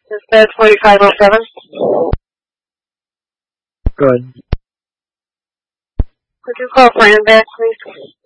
Dispatch 4507. Good. Could you call Fran back, please?